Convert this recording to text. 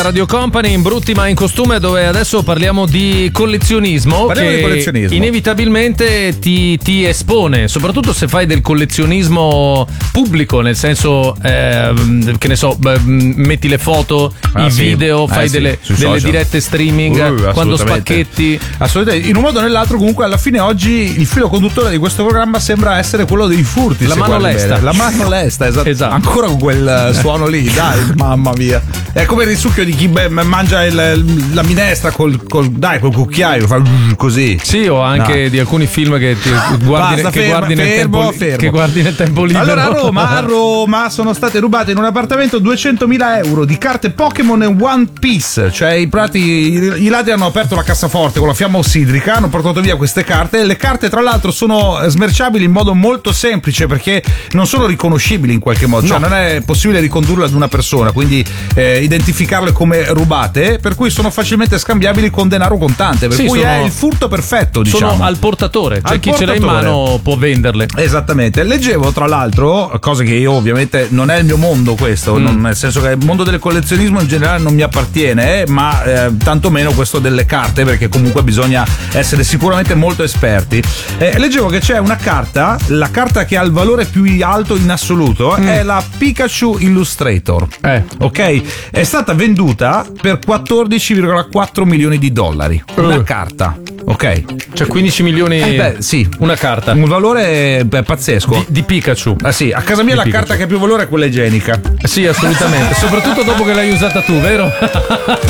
Radio Company in brutti ma in costume, dove adesso parliamo di collezionismo. Parliamo che di collezionismo. Inevitabilmente ti espone, soprattutto se fai del collezionismo pubblico, nel senso che ne so, metti le foto, i video, fai delle dirette streaming quando spacchetti. Assolutamente, in un modo o nell'altro. Comunque alla fine oggi il filo conduttore di questo programma sembra essere quello dei furti. La mano lesta. La mano lesta, esatto. Ancora con quel suono lì, dai, mamma mia. È come il risucchio di chi mangia la minestra col cucchiaio, fa così. Sì, o anche di alcuni film che guardi nel tempo libero. Allora a Roma sono state rubate in un appartamento 200.000 euro di carte Pokémon e One Piece. Cioè i ladri hanno aperto la cassaforte con la fiamma ossidrica, hanno portato via queste carte. Le carte tra l'altro sono smerciabili in modo molto semplice, perché non sono riconoscibili in qualche modo, cioè non è possibile ricondurle ad una persona, quindi identificarle come rubate, per cui sono facilmente scambiabili con denaro contante, per cui è il furto perfetto, diciamo. Sono al portatore, cioè chi ce l'ha in mano può venderle. Esattamente. Leggevo tra l'altro, cose che io ovviamente non è il mio mondo questo, nel senso che il mondo del collezionismo in generale non mi appartiene, ma tantomeno questo delle carte, perché comunque bisogna essere sicuramente molto esperti. Leggevo che c'è una carta, la carta che ha il valore più alto in assoluto è la Pikachu Illustrator. Ok? È stata venduta per 14,4 milioni di dollari. Una carta. Ok? Cioè 15 milioni. Sì. Una carta. Un valore pazzesco. Di Pikachu. Sì, a casa mia la carta che ha più valore è quella igienica. Sì, assolutamente. Soprattutto dopo che l'hai usata tu, vero?